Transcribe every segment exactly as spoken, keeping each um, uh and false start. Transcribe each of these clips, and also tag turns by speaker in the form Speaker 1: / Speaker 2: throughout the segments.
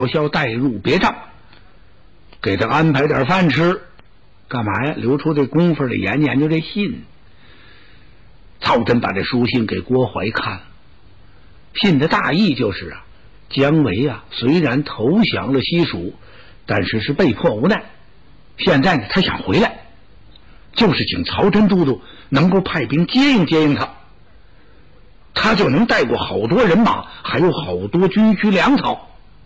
Speaker 1: 萧带入别帐，给他安排点饭吃，干嘛呀？留出这功夫来研研究这信。曹真把这书信给郭淮看了，信的大意就是啊，姜维啊虽然投降了西蜀，但是是被迫无奈，现在呢他想回来，就是请曹真都督能够派兵接应接应他，他就能带过好多人马，还有好多军需粮草。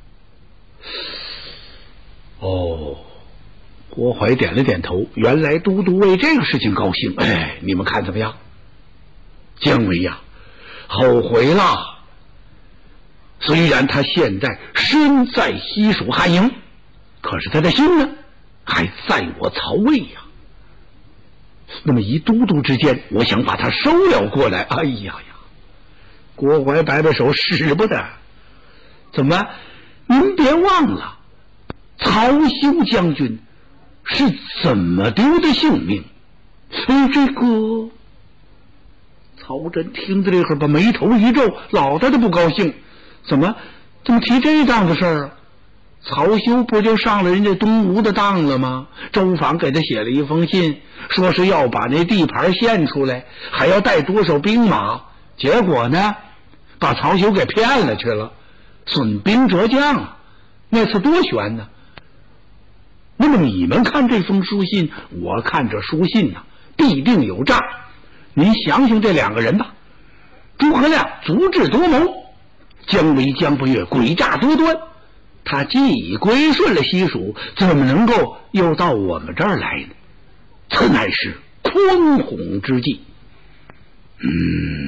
Speaker 1: 哦，郭淮点了点头，原来都督为这个事情高兴。哎，你们看怎么样？姜维呀，后悔了。虽然他现在身在西蜀汉营，可是他的心呢，还在我曹魏呀。那么一都督之间，我想把他收了过来。哎呀呀，郭淮摆摆手，使不得。怎么？您别忘了，曹休将军是怎么丢的性命？哎，这个曹真听着这会儿，把眉头一皱，老大的不高兴。怎么怎么提这档子事儿啊？曹休不就上了人家东吴的当了吗？周访给他写了一封信，说是要把那地盘献出来，还要带多少兵马。结果呢，把曹休给骗了去了，损兵折将啊！那次多悬呢。那么你们看这封书信，我看这书信呢、啊，必定有诈。您想想这两个人吧，诸葛亮足智多谋，姜维姜不越诡诈多端。他既已归顺了西蜀，怎么能够又到我们这儿来呢？此乃是匡哄之计。嗯，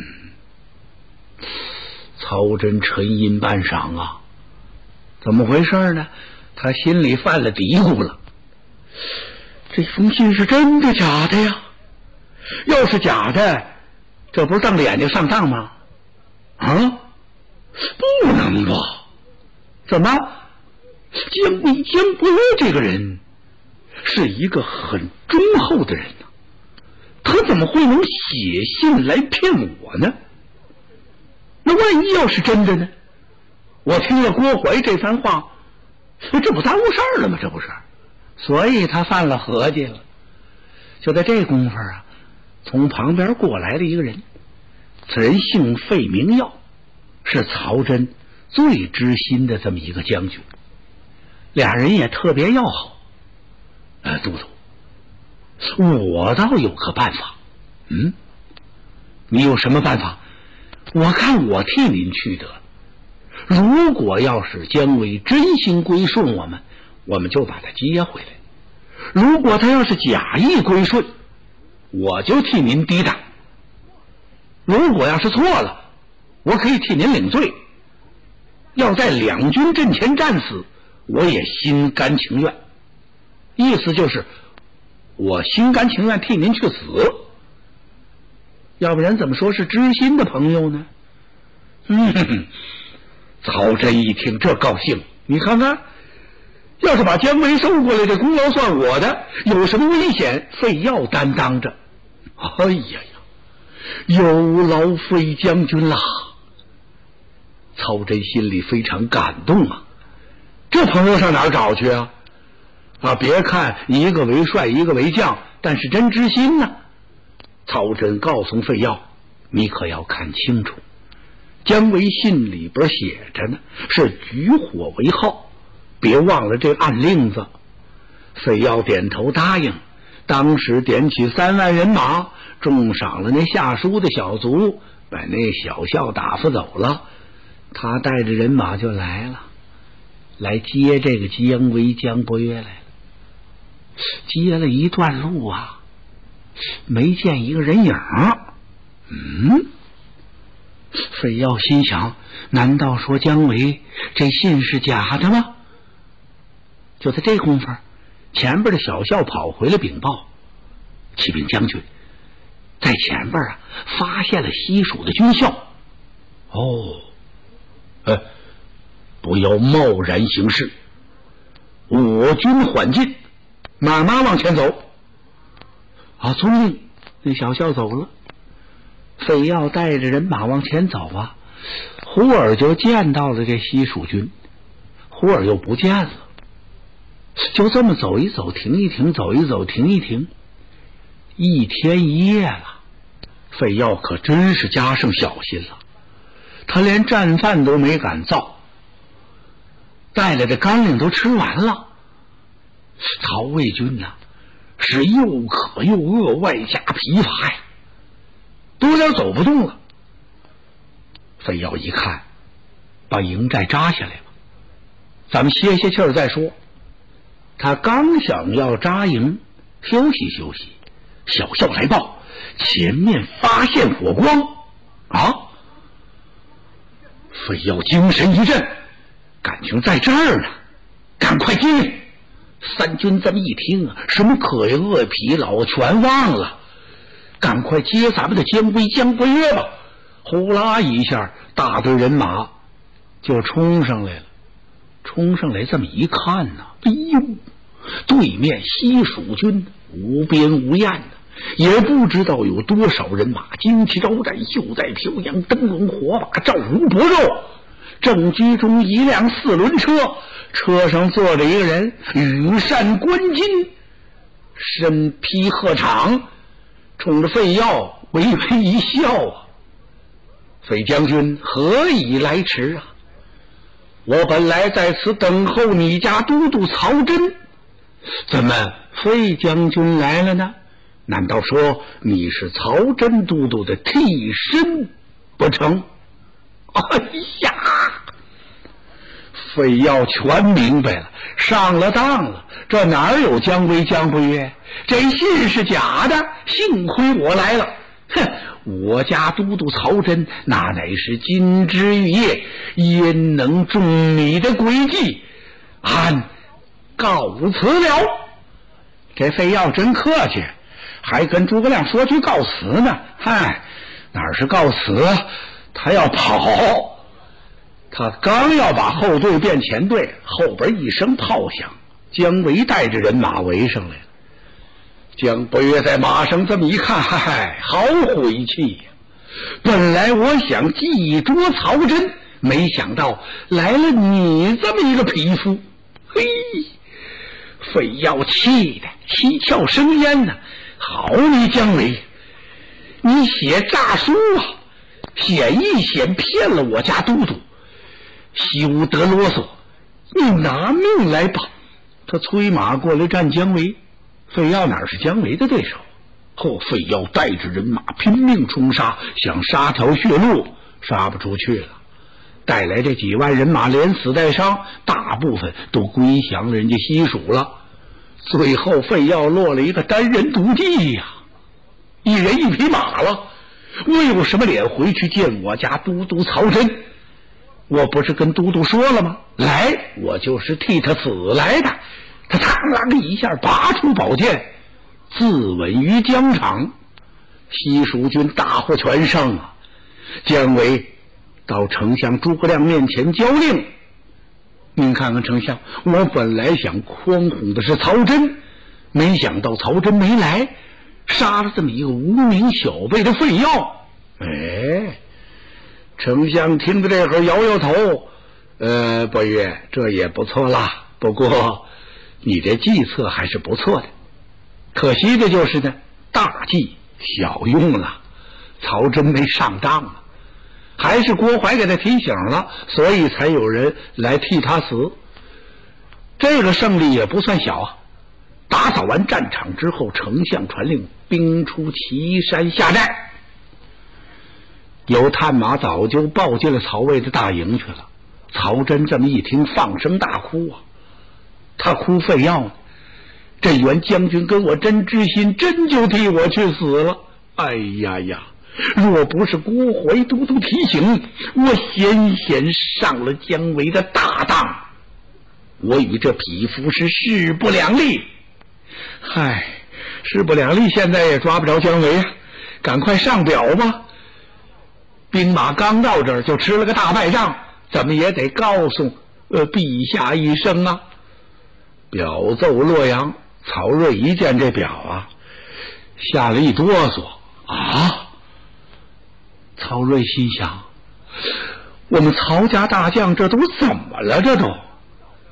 Speaker 1: 曹真沉吟半晌啊，怎么回事呢？他心里犯了嘀咕了。这封信是真的假的呀？要是假的，这不是瞪着眼睛上当吗？啊，不能吧？怎么？姜维姜不越这个人是一个很忠厚的人呢、啊，他怎么会能写信来骗我呢？那万一要是真的呢？我听了郭淮这番话，这不耽误事儿了吗？这不是，所以他犯了合计了。就在这功夫啊，从旁边过来了一个人，此人姓费名耀，是曹真最知心的这么一个将军。俩人也特别要好。呃，都督，我倒有个办法。嗯，你有什么办法？我看我替您去得。如果要是姜维真心归顺我们，我们就把他接回来；如果他要是假意归顺，我就替您抵挡。如果要是错了，我可以替您领罪。要在两军阵前战死，我也心甘情愿。意思就是我心甘情愿替您去死，要不然怎么说是知心的朋友呢？嗯，曹真一听这高兴，你看看，要是把姜维收过来，这功劳算我的，有什么危险非要担当着。哎呀呀，有劳费将军啦！曹真心里非常感动啊，这朋友上哪儿找去啊？啊，别看一个为帅，一个为将，但是真知心呢。曹真告诉费耀，你可要看清楚，姜维信里边写着呢，是举火为号，别忘了这暗令子。费耀点头答应，当时点起三万人马，重赏了那下书的小卒，把那小校打发走了。他带着人马就来了，来接这个姜维姜伯约来了。接了一段路啊，没见一个人影。嗯，费耀心想，难道说姜维这信是假的吗？就在这功夫，前边的小校跑回来禀报，启禀将军，在前边啊发现了西蜀的军校。哦，哎，不要贸然行事，我军缓进，慢慢往前走。啊，遵命。那小校走了，费耀带着人马往前走啊，忽尔就见到了这西蜀军。 忽而又不见了。就这么走一走，停一停，走一走，停一停，一天一夜了。费耀可真是加上小心了，他连战饭都没敢造，带来的干粮都吃完了。曹魏军呐、啊，是又渴又饿，外加疲乏呀，都有点走不动了。费耀一看，把营寨扎下来吧，咱们歇歇气儿再说。他刚想要扎营休息休息，小校来报，前面发现火光啊！费耀精神一振，感情在这儿呢，赶快进。三军这么一听啊，什么渴饿疲劳全忘了，赶快接咱们的监规江伯约吧！呼啦一下，大队人马就冲上来了。冲上来这么一看呢、啊，哎呦，对面西蜀军无边无雁的，也不知道有多少人马，旌旗招展，袖带飘扬，灯笼火把，照如薄肉。正居中一辆四轮车，车上坐着一个人，羽扇纶巾，身披鹤氅，冲着费耀微微一笑啊。费将军何以来迟啊？我本来在此等候你家都督曹真，怎么费将军来了呢？难道说你是曹真都督的替身不成？哎呀，费耀全明白了，上了当了，这哪有江规江不约？这信是假的，幸亏我来了。哼，我家都督曹真那乃是金枝玉叶，焉能中你的诡计？俺告辞了。这费耀真客气，还跟诸葛亮说句告辞呢。嗨，哪是告辞，他要跑。他刚要把后队变前队，后边一声炮响，姜维带着人马围上来了。姜伯约在马上这么一看，嗨嗨，好晦气呀！本来我想计捉曹真，没想到来了你这么一个匹夫。嘿，非要气的七窍生烟呢、啊！好你姜维，你写诈书啊，显一显骗了我家都督，休得啰嗦，你拿命来吧！他催马过来战姜维，费耀哪是姜维的对手？后费耀带着人马拼命冲杀，想杀条血路，杀不出去了。带来这几万人马连死带伤，大部分都归降了人家西蜀了。最后费耀落了一个单人独骑呀、啊，一人一匹马了。我有什么脸回去见我家都督曹真？我不是跟都督说了吗？来，我就是替他死来的。他嘡啷一下拔出宝剑，自刎于疆场。西蜀军大获全胜啊！姜维到丞相诸葛亮面前交令，您看看丞相，我本来想诓哄的是曹真，没想到曹真没来，杀了这么一个无名小辈的费耀。哎，丞相听着这会儿摇摇头，呃，伯约，这也不错啦，不过你这计策还是不错的，可惜的就是呢，大计小用了，曹真没上当啊，还是郭淮给他提醒了，所以才有人来替他死。这个胜利也不算小啊！打扫完战场之后，丞相传令兵出岐山下寨。有探马早就报进了曹魏的大营去了。曹真这么一听，放声大哭啊！他哭费耀呢，这员将军跟我真知心，真就替我去死了。哎呀呀！若不是郭淮都督提醒，我险险上了姜维的大当，我与这匹夫是势不两立。嗨，势不两立，现在也抓不着姜维啊！赶快上表吧！兵马刚到这儿就吃了个大败仗，怎么也得告诉呃陛下一声啊！表奏洛阳。曹睿一见这表啊，吓了一哆嗦啊！曹睿心想，我们曹家大将这都怎么了？这都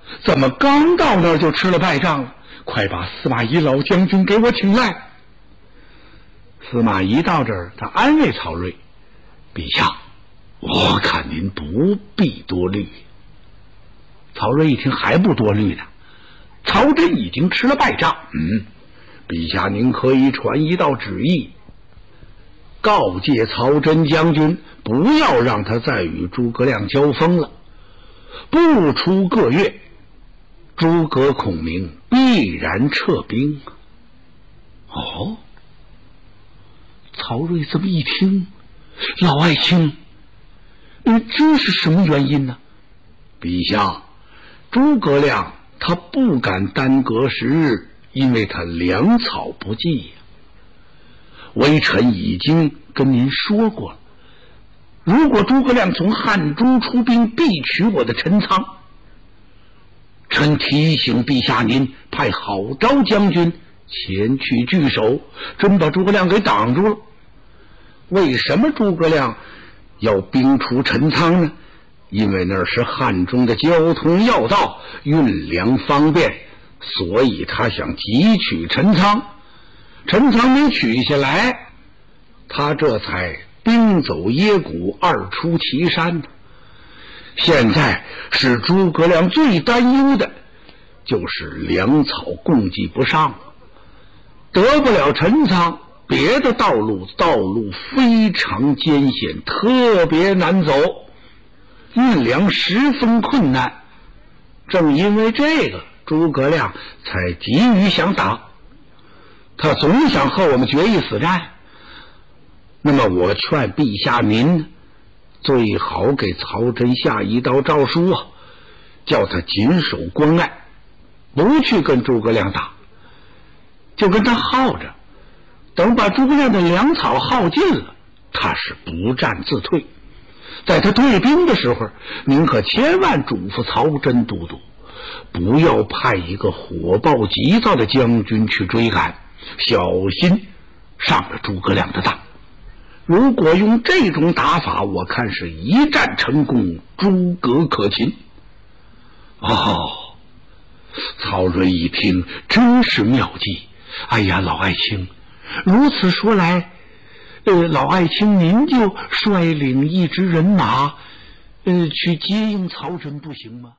Speaker 1: 怎么刚到那儿就吃了败仗了？快把司马懿老将军给我请来。司马懿到这儿，他安慰曹睿：陛下，我看您不必多虑。曹睿一听还不多虑呢，曹真已经吃了败仗，嗯，陛下您可以传一道旨意，告诫曹真将军不要让他再与诸葛亮交锋了，不出个月，诸葛孔明必然撤兵。哦，曹睿这么一听，老爱卿，嗯，这是什么原因呢？陛下，诸葛亮他不敢耽搁时日，因为他粮草不济呀。微臣已经跟您说过了，如果诸葛亮从汉中出兵，必取我的陈仓。臣提醒陛下您派郝昭将军前去据守，真把诸葛亮给挡住了。为什么诸葛亮要兵出陈仓呢？因为那是汉中的交通要道，运粮方便，所以他想急取陈仓。陈仓没取下来，他这才兵走耶谷，二出祁山。现在是诸葛亮最担忧的，就是粮草供给不上，得不了陈仓，别的道路道路非常艰险，特别难走，运粮十分困难。正因为这个，诸葛亮才急于想打，他总想和我们决一死战。那么我劝陛下您最好给曹真下一道诏书啊，叫他谨守关隘，不去跟诸葛亮打，就跟他耗着，等把诸葛亮的粮草耗尽了，他是不战自退。在他退兵的时候，您可千万嘱咐曹真都督，不要派一个火爆急躁的将军去追赶，小心上了诸葛亮的当。如果用这种打法，我看是一战成功，诸葛可擒。哦，曹睿一听真是妙计。哎呀，老爱卿，如此说来，呃，老爱卿您就率领一支人马，呃，去接应曹真不行吗？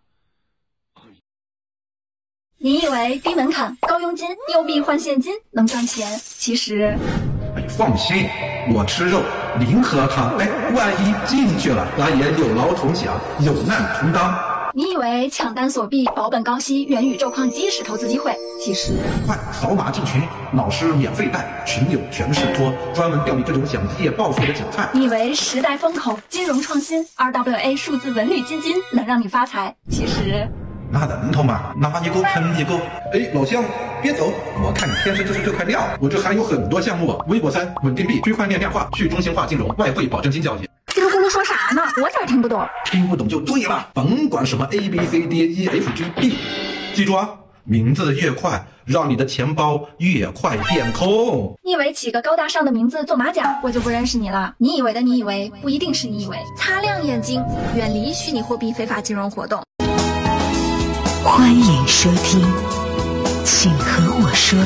Speaker 2: 你以为低门槛、高佣金、有币换现金能赚钱？其实，
Speaker 3: 哎，放心，我吃肉，零喝汤。哎，万一进去了，咱也有劳同享，有难同当。
Speaker 2: 你以为抢单锁币、保本高息、元宇宙矿机是投资机会？其实，
Speaker 3: 快扫码进群，老师免费带，群友全是托，专门钓你这种想一夜暴富的韭菜。
Speaker 2: 你以为时代风口、金融创新、R W A 数字文旅基金能让你发财？其实。
Speaker 3: 那能头吗？拿一个喷一个。哎，老乡，别走！我看你天生就是这块料。我这还有很多项目：微博三、稳定币、区块链量化、去中心化金融、外汇保证金交易。
Speaker 2: 叽里咕噜说啥呢？我咋听不懂？
Speaker 3: 听不懂就对了，甭管什么 A B C D E F G B， 记住啊，名字越快，让你的钱包越快变空。
Speaker 2: 你以为起个高大上的名字做马甲，我就不认识你了？你以为的你以为，不一定是你以为。擦亮眼睛，远离虚拟货币非法金融活动。
Speaker 4: 欢迎收听，请和我说。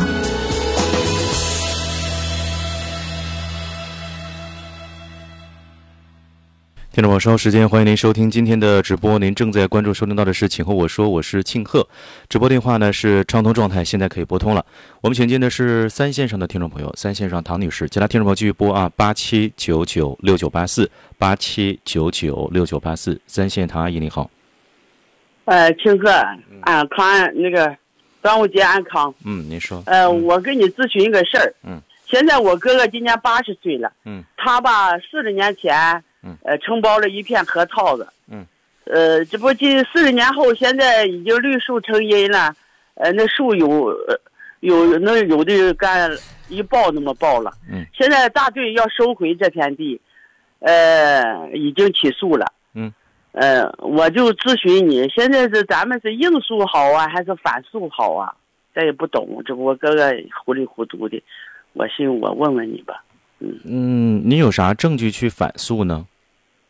Speaker 5: 听众晚上时间，欢迎您收听今天的直播。您正在关注收听到的是请和我说，我是庆贺。直播电话呢是畅通状态，现在可以拨通了。我们请进的是三线上的听众朋友，三线上唐女士，其他听众朋友继续拨啊，八七九九六九八四，八七九九六九八四，三线唐阿姨你好。
Speaker 6: 呃，庆贺，安康那个端午节安康。
Speaker 5: 嗯，您说。
Speaker 6: 呃，嗯、我跟你咨询一个事儿。
Speaker 5: 嗯。
Speaker 6: 现在我哥哥今年八十岁了。
Speaker 5: 嗯。
Speaker 6: 他吧，四十年前，嗯，呃，承包了一片河套子。
Speaker 5: 嗯。
Speaker 6: 呃，这不近四十年后，现在已经绿树成荫了。呃，那树有，有那有的干一抱那么抱了。
Speaker 5: 嗯。
Speaker 6: 现在大队要收回这片地，呃，已经起诉了。
Speaker 5: 嗯。
Speaker 6: 呃，我就咨询你，现在是咱们是应诉好啊，还是反诉好啊？这也不懂，这不我哥哥糊里糊涂的，我寻我问问你吧。嗯
Speaker 5: 嗯，你有啥证据去反诉呢？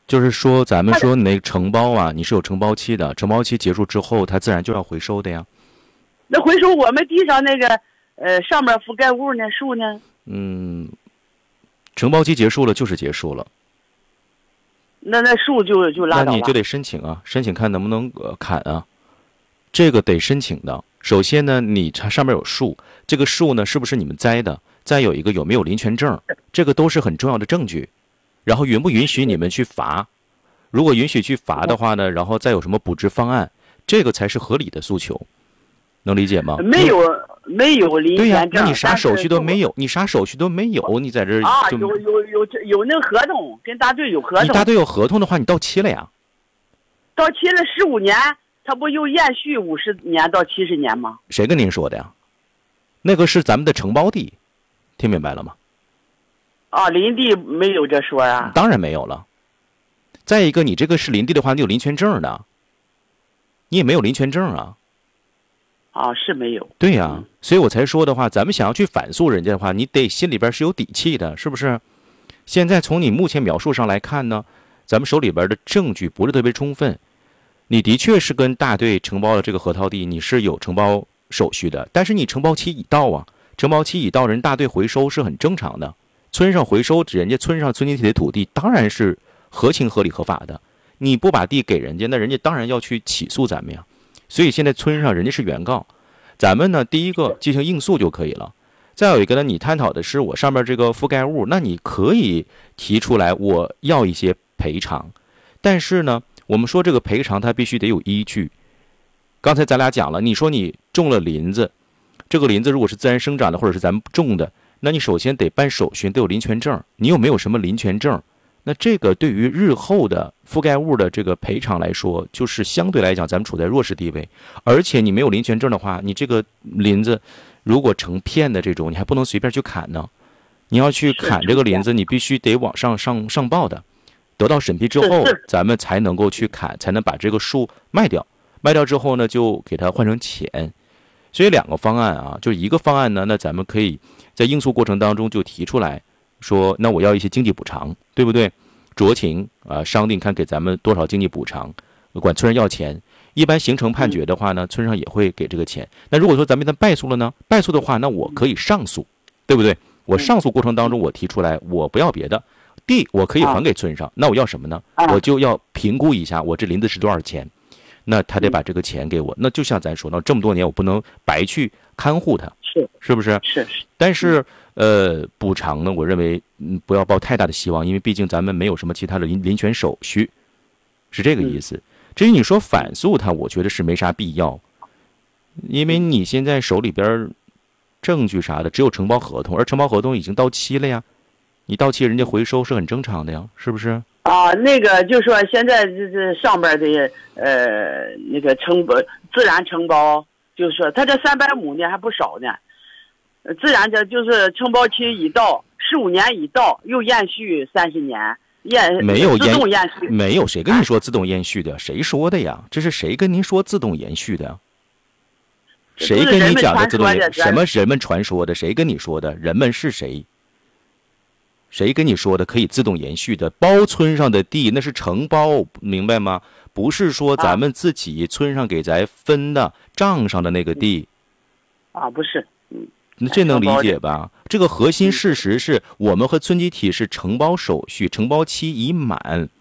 Speaker 5: 就是说，咱们说你那承包啊，你是有承包期的，承包期结束之后，它自然就要回收的呀。
Speaker 6: 那回收我们地上那个呃上面覆盖物呢，树呢？
Speaker 5: 嗯，承包期结束了就是结束了。
Speaker 6: 那那树就就拉倒了。
Speaker 5: 那你就得申请啊，申请看能不能呃砍啊，这个得申请的。首先呢，你它上面有树，这个树呢是不是你们栽的？再有一个有没有林权证，这个都是很重要的证据。然后允不允许你们去罚？如果允许去罚的话呢，然后再有什么补偿方案，这个才是合理的诉求，能理解吗？
Speaker 6: 没有没有林
Speaker 5: 对呀、
Speaker 6: 权证，
Speaker 5: 那你啥手续都没有，你啥手续都没有，你在这儿
Speaker 6: 啊，
Speaker 5: 就
Speaker 6: 有有有有那合同，跟大队有合同。
Speaker 5: 你大队有合同的话，你到期了呀？
Speaker 6: 到期了十五年，他不又延续五十年到七十年吗？
Speaker 5: 谁跟您说的呀？那个是咱们的承包地，听明白了吗？
Speaker 6: 啊，林地没有这说啊。
Speaker 5: 当然没有了。再一个，你这个是林地的话，你有林权证的，你也没有林权证啊。
Speaker 6: 啊，是没有。
Speaker 5: 对呀、啊，所以我才说的话，咱们想要去反诉人家的话，你得心里边是有底气的，是不是？现在从你目前描述上来看呢，咱们手里边的证据不是特别充分。你的确是跟大队承包了这个河套地，你是有承包手续的，但是你承包期已到啊，承包期已到，人大队回收是很正常的。村上回收人家村上村集体的土地，当然是合情合理合法的。你不把地给人家，那人家当然要去起诉咱们呀。所以现在村上人家是原告，咱们呢第一个进行应诉就可以了。再有一个呢，你探讨的是我上面这个覆盖物，那你可以提出来我要一些赔偿，但是呢，我们说这个赔偿它必须得有依据。刚才咱俩讲了，你说你种了林子，这个林子如果是自然生长的，或者是咱们种的，那你首先得办手续，得有林权证。你有没有什么林权证？那这个对于日后的覆盖物的这个赔偿来说，就是相对来讲咱们处在弱势地位。而且你没有林权证的话，你这个林子如果成片的这种，你还不能随便去砍呢。你要去砍这个林子，你必须得往上上上报的，得到审批之后，咱们才能够去砍，才能把这个树卖掉。卖掉之后呢，就给它换成钱。所以两个方案啊，就一个方案呢，那咱们可以在应诉过程当中就提出来说，那我要一些经济补偿，对不对？酌情啊、呃，商定看给咱们多少经济补偿，管村上要钱。一般形成判决的话呢，村上也会给这个钱。那如果说咱们一旦败诉了呢？败诉的话，那我可以上诉，对不对？我上诉过程当中，我提出来，我不要别的地，我可以还给村上。那我要什么呢？我就要评估一下，我这林子是多少钱。那他得把这个钱给我。那就像咱说，那这么多年我不能白去看护它，
Speaker 6: 是
Speaker 5: 是不是？
Speaker 6: 是是。
Speaker 5: 但是呃，补偿呢，我认为嗯不要抱太大的希望，因为毕竟咱们没有什么其他的林林权手续，是这个意思。至于你说反诉它，我觉得是没啥必要，因为你现在手里边证据啥的只有承包合同，而承包合同已经到期了呀，你到期人家回收是很正常的呀，是不是？
Speaker 6: 啊，那个就说现在这这上边的呃那个承包自然承包，就是说他这三百亩呢还不少呢，自然的就是承包期已到，十五年已到，又延续三十年，延
Speaker 5: 没有
Speaker 6: 自动延续，
Speaker 5: 没有谁跟你说自动延续的，谁说的呀？这是谁跟您说自动延续的？谁跟你讲的自动延续？什么人们传说的？谁跟你说的？人们是谁？谁跟你说的可以自动延续的？包村上的地那是承包，明白吗？不是说咱们自己村上给咱分的账上的那个地
Speaker 6: 啊，不是，嗯，
Speaker 5: 那这能理解吧？这个核心事实是我们和村集体是承包手续，承包期已满，